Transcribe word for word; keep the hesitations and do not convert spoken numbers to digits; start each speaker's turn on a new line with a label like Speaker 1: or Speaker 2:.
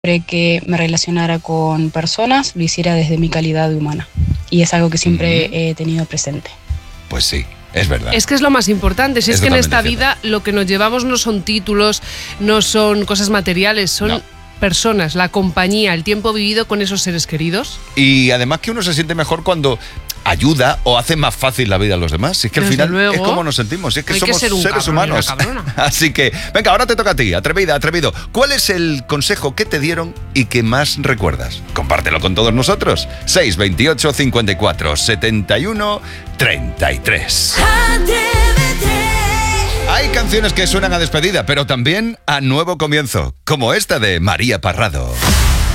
Speaker 1: que me relacionara con personas, lo hiciera desde mi calidad de humana. Y es algo que siempre mm. he tenido presente.
Speaker 2: Pues sí. Es verdad.
Speaker 3: Es que es lo más importante. Si es, es que en esta cierto. vida lo que nos llevamos no son títulos, no son cosas materiales, son no. personas, la compañía, el tiempo vivido con esos seres queridos.
Speaker 2: Y además que uno se siente mejor cuando ayuda o hace más fácil la vida a los demás. Si es que Desde al final luego, es como nos sentimos, si es que somos que seres humanos. Así que, venga, ahora te toca a ti, atrevida, atrevido. ¿Cuál es el consejo que te dieron y que más recuerdas? Compártelo con todos nosotros. seis veintiocho, cincuenta y cuatro, setenta y uno, treinta y tres. Hay canciones que suenan a despedida, pero también a nuevo comienzo, como esta de María Parrado.